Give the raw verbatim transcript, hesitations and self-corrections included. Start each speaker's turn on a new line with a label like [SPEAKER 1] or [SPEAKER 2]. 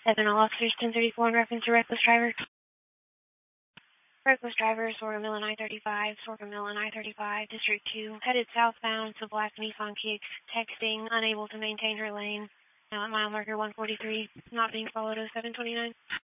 [SPEAKER 1] seven all officers, ten thirty-four in reference to reckless driver. Reckless driver, Sorghum Mill and I thirty-five, Sorghum Mill and I thirty-five, District two, headed southbound to Black Nissan Kicks, texting, unable to maintain her lane. Now at mile marker one forty-three, not being followed oh seven twenty-nine.